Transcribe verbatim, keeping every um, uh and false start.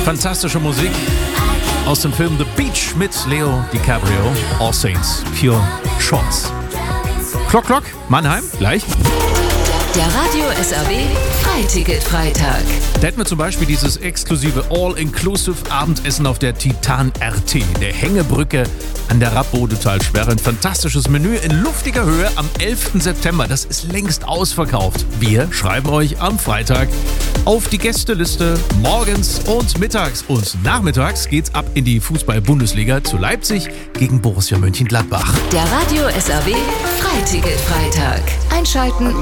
Fantastische Musik aus dem Film The Beach mit Leo DiCaprio. All Saints, Pure Shorts. Klock, Klock, Mannheim, gleich. Der Radio S R W Freiticket-Freitag. Da hätten wir zum Beispiel dieses exklusive All-Inclusive Abendessen auf der Titan R T, der Hängebrücke an der Rappbode Talsperre. Ein fantastisches Menü in luftiger Höhe am elften September. Das ist längst ausverkauft. Wir schreiben euch am Freitag auf die Gästeliste. Morgens und mittags und nachmittags geht's ab in die Fußball-Bundesliga zu Leipzig gegen Borussia Mönchengladbach. Der Radio S R W Freiticket-Freitag. Einschalten